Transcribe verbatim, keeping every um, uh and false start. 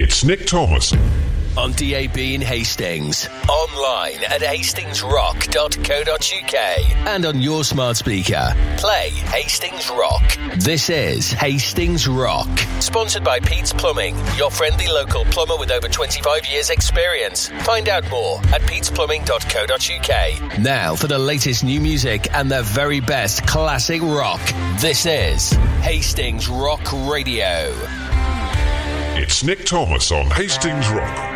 It's Nick Thomas. On D A B in Hastings, online at hastings rock dot co dot uk, and on your smart speaker. Play Hastings Rock. This is Hastings Rock. Sponsored by Pete's Plumbing, your friendly local plumber with over twenty-five years experience. Find out more at petes plumbing dot co dot uk. Now for the latest new music and the very best classic rock. This is Hastings Rock Radio. It's Nick Thomas on Hastings Rock.